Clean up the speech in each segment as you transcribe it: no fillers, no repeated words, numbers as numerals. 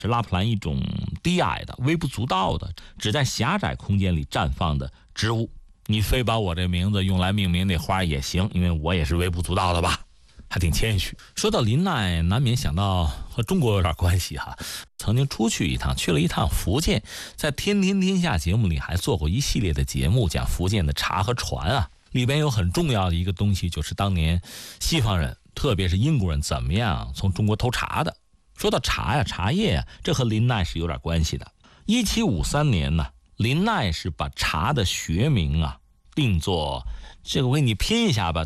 是拉普兰一种低矮的、微不足道的、只在狭窄空间里绽放的植物。你非把我这名字用来命名那花也行，因为我也是微不足道的吧，还挺谦虚。说到林奈，难免想到和中国有点关系哈。曾经出去一趟，去了一趟福建，在《天天天下》节目里还做过一系列的节目，讲福建的茶和船啊。里边有很重要的一个东西，就是当年西方人，特别是英国人怎么样从中国偷茶的。说到茶呀，茶叶呀，这和林奈是有点关系的。1753年呢，林奈是把茶的学名啊定作，这个我给你拼一下吧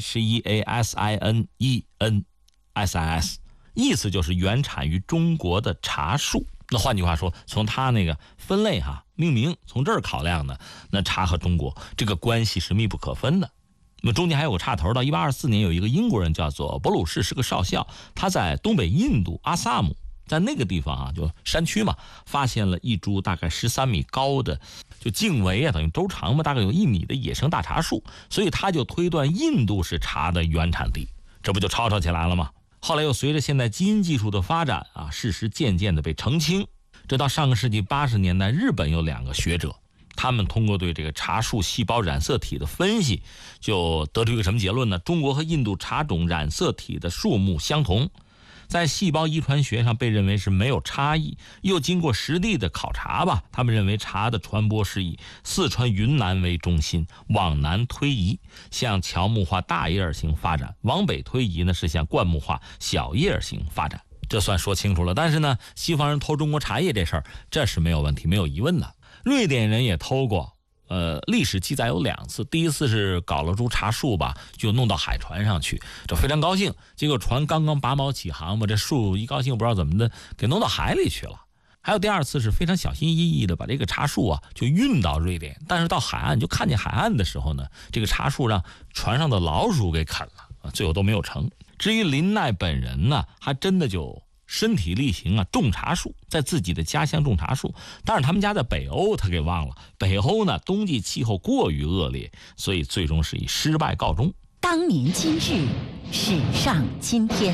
，THEASINENSIS， 意思就是原产于中国的茶树。那换句话说，从它那个分类命名，从这儿考量呢，那茶和中国这个关系是密不可分的。那么中间还有个岔头，到1824年有一个英国人叫做伯鲁士，是个少校，他在东北印度阿萨姆，在那个地方就山区嘛，发现了一株大概13米高的，就径围等于周长嘛，大概有1米的野生大茶树，所以他就推断印度是茶的原产地，这不就吵吵起来了吗？后来又随着现代基因技术的发展事实渐渐的被澄清。这到上个世纪80年代，日本有2个学者，他们通过对这个茶树细胞染色体的分析，就得出一个什么结论呢？中国和印度茶种染色体的数目相同，在细胞遗传学上被认为是没有差异。又经过实地的考察吧，他们认为茶的传播是以四川云南为中心，往南推移，向乔木化大叶型发展；往北推移呢，是向灌木化小叶型发展。这算说清楚了。但是呢，西方人偷中国茶叶这事儿，这是没有问题、没有疑问的。瑞典人也偷过，历史记载有2次。第一次是搞了株茶树吧，就弄到海船上去，这非常高兴。结果船刚刚拔锚起航吧，这树一高兴不知道怎么的给弄到海里去了。还有第2次是非常小心翼翼的把这个茶树就运到瑞典，但是到海岸就看见海岸的时候呢，这个茶树让船上的老鼠给啃了，最后都没有成。至于林奈本人呢，还真的就身体力行种茶树，在自己的家乡种茶树。但是他们家在北欧，他给忘了。北欧呢，冬季气候过于恶劣，所以最终是以失败告终。 当年今日，史上今天。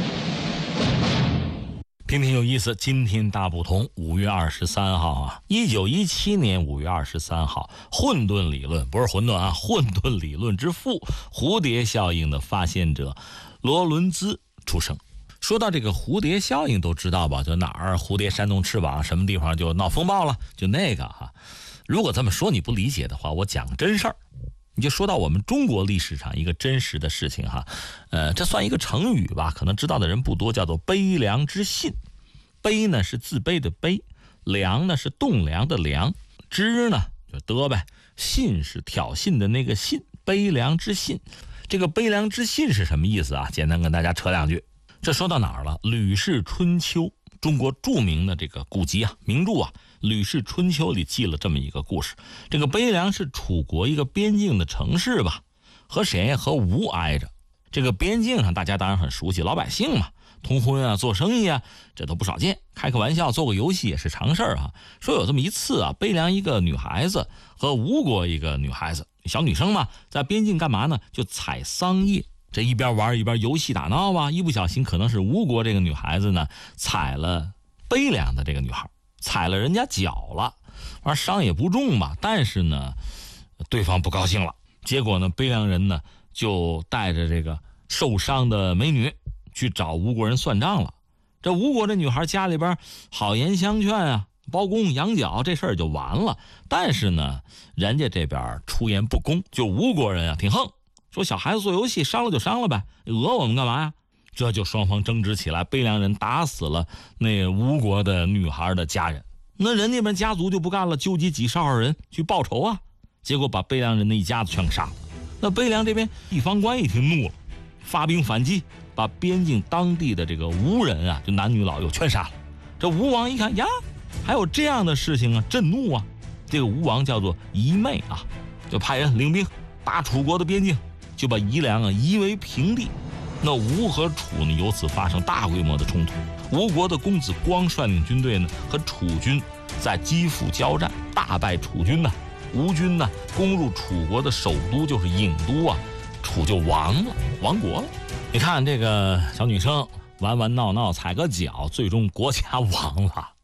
听听有意思，今天大不同。5月23号1917年5月23号，混沌理论，不是混沌混沌理论之父，蝴蝶效应的发现者罗伦兹出生。说到这个蝴蝶效应都知道吧，就哪儿蝴蝶扇动翅膀，什么地方就闹风暴了，就那个如果这么说你不理解的话，我讲个真事儿。你就说到我们中国历史上一个真实的事情这算一个成语吧，可能知道的人不多，叫做悲凉之信。悲呢是自卑的悲，凉呢是栋梁的梁，之呢就得呗，信是挑衅的那个信，悲凉之信。这个悲凉之信是什么意思简单跟大家扯2句。这说到哪儿了？吕氏春秋，中国著名的这个古籍名著吕氏春秋里记了这么一个故事。这个悲凉是楚国一个边境的城市吧，和谁和吴挨着。这个边境上大家当然很熟悉，老百姓嘛，通婚做生意这都不少见，开个玩笑做个游戏也是常事儿说有这么一次悲凉一个女孩子和吴国一个女孩子，小女生嘛，在边境干嘛呢？就采桑叶。这一边玩一边游戏打闹一不小心可能是吴国这个女孩子呢踩了悲凉的这个女孩，踩了人家脚了，而伤也不重吧，但是呢对方不高兴了。结果呢悲凉人呢就带着这个受伤的美女去找吴国人算账了。这吴国这女孩家里边好言相劝包公养脚，这事儿就完了。但是呢人家这边出言不公，就吴国人挺横，说小孩子做游戏伤了就伤了呗，讹我们干嘛呀？这就双方争执起来，悲凉人打死了那吴国的女孩的家人。那人那边家族就不干了，纠集几十号人去报仇结果把悲凉人的一家子全给杀了。那悲凉这边地方官一听怒了，发兵反击，把边境当地的这个吴人就男女老幼全杀了。这吴王一看呀，还有这样的事情震怒这个吴王叫做夷妹就派人领兵打楚国的边境，就把夷凉夷为平地。那吴和楚呢由此发生大规模的冲突。吴国的公子光率领军队呢和楚军在基辅交战，大败楚军吴军呢攻入楚国的首都，就是郢都楚就亡国了。你看这个小女生玩玩闹闹踩个脚，最终国家亡了。